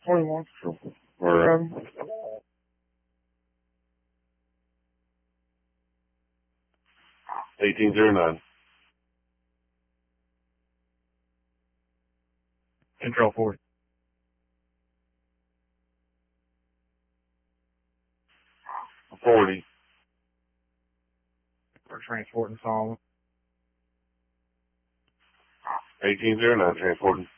21 for 1809. Control 40. We're transporting Solomon. 1809, transporting.